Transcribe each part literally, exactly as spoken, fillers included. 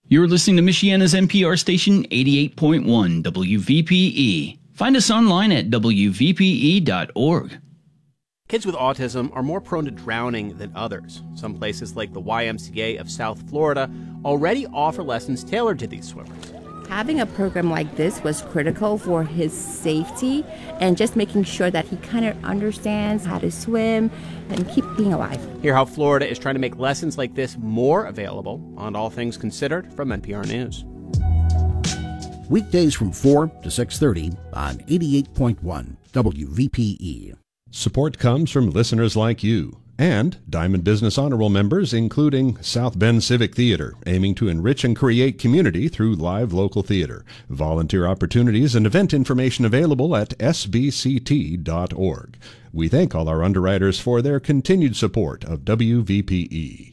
You're listening to Michiana's N P R station eighty-eight point one W V P E. Find us online at W V P E dot org. Kids with autism are more prone to drowning than others. Some places like the Y M C A of South Florida already offer lessons tailored to these swimmers. Having a program like this was critical for his safety and just making sure that he kind of understands how to swim and keep being alive. Hear how Florida is trying to make lessons like this more available on All Things Considered from N P R News. Weekdays from four to six thirty on eighty-eight point one W V P E. Support comes from listeners like you and Diamond Business Honor Roll members, including South Bend Civic Theater, aiming to enrich and create community through live local theater. Volunteer opportunities and event information available at S B C T dot org. We thank all our underwriters for their continued support of W V P E.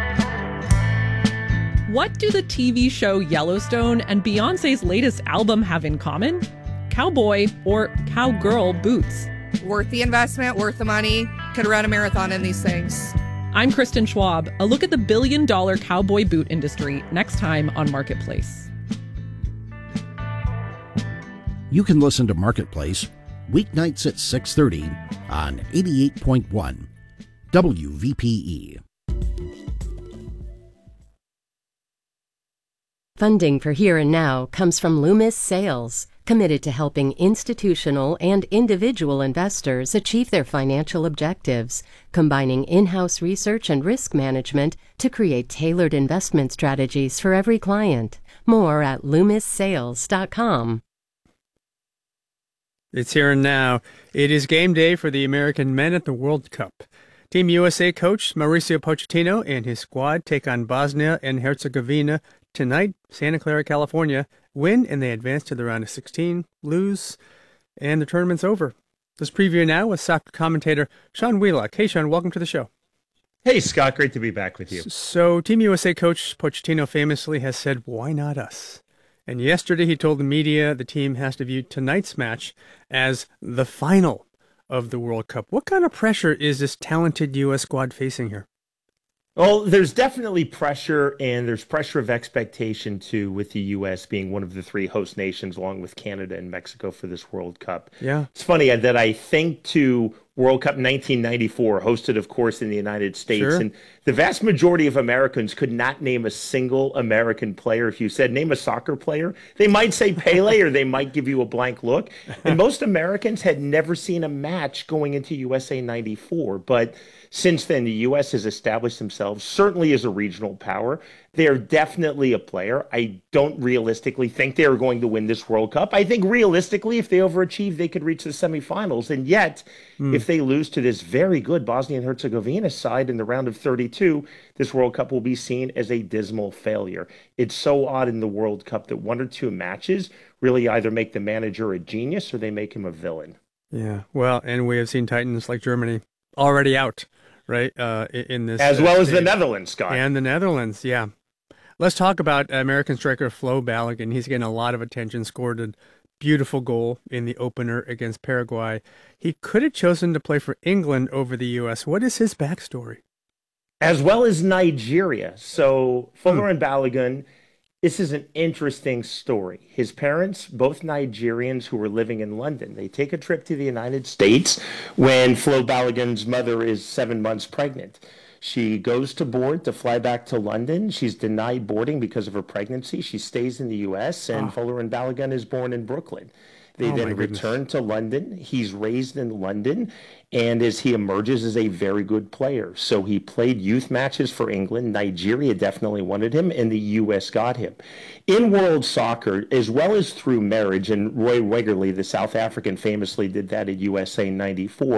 What do the T V show Yellowstone and Beyoncé's latest album have in common? Cowboy or cowgirl boots. Worth the investment, worth the money. Could run a marathon in these things. I'm Kristen Schwab. A look at the billion-dollar cowboy boot industry next time on Marketplace. You can listen to Marketplace weeknights at six thirty on eighty-eight point one W V P E. Funding for Here and Now comes from Loomis Sales, committed to helping institutional and individual investors achieve their financial objectives, combining in-house research and risk management to create tailored investment strategies for every client. More at loomis sales dot com. It's Here and Now. It is game day for the American men at the World Cup. Team U S A coach Mauricio Pochettino and his squad take on Bosnia and Herzegovina tonight. Santa Clara, California. Win and they advance to the round of sixteen. Lose and the tournament's over. Let's preview now with soccer commentator Sean Wheelock. Hey, Sean, welcome to the show. Hey, Scott. Great to be back with you. So, Team U S A coach Pochettino famously has said, why not us? And yesterday he told the media the team has to view tonight's match as the final of the World Cup. What kind of pressure is this talented U S squad facing here? Well, there's definitely pressure, and there's pressure of expectation, too, with the U S being one of the three host nations, along with Canada and Mexico for this World Cup. Yeah. It's funny that I think to World Cup nineteen ninety-four, hosted, of course, in the United States. Sure. And the vast majority of Americans could not name a single American player. If you said, name a soccer player, they might say Pele, or they might give you a blank look. And most Americans had never seen a match going into U S A ninety-four. But since then, the U S has established themselves, certainly as a regional power. They're definitely a player. I don't realistically think they're going to win this World Cup. I think realistically, if they overachieve, they could reach the semifinals. And yet, mm. if they lose to this very good Bosnia and Herzegovina side in the round of thirty-two, this World Cup will be seen as a dismal failure. It's so odd in the World Cup that one or two matches really either make the manager a genius or they make him a villain. Yeah, well, and we have seen Titans like Germany already out, right, uh, in this. As uh, well as stage. the Netherlands, Scott. And the Netherlands, yeah. Let's talk about American striker Flo Balogun. He's getting a lot of attention, scored a beautiful goal in the opener against Paraguay. He could have chosen to play for England over the U S. What is his backstory? As well as Nigeria. So Folarin hmm. Balogun, this is an interesting story. His parents, both Nigerians who were living in London, they take a trip to the United States when Flo Balogun's mother is seven months pregnant. She goes to board to fly back to London. She's denied boarding because of her pregnancy. She stays in the U S, and oh. Folarin Balogun is born in Brooklyn. They oh then return to London. He's raised in London, and as he emerges as a very good player. So he played youth matches for England. Nigeria definitely wanted him, and the U S got him. In world soccer, as well as through marriage, and Roy Wegerle, the South African, famously did that at U S A ninety-four,